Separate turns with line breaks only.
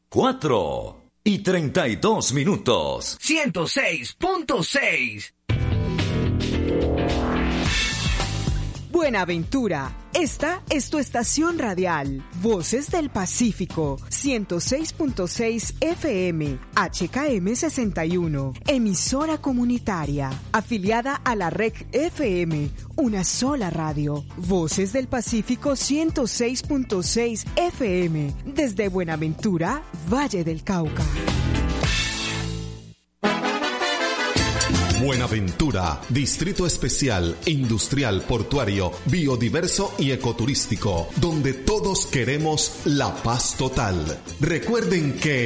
4:32.
106.6.
Buenaventura, esta es tu estación radial, Voces del Pacífico, 106.6 FM, HKM 61, emisora comunitaria, afiliada a la REC FM, una sola radio, Voces del Pacífico 106.6 FM, desde Buenaventura, Valle del Cauca.
Buenaventura, Distrito Especial, Industrial, Portuario, Biodiverso y Ecoturístico, donde todos queremos la paz total. Recuerden que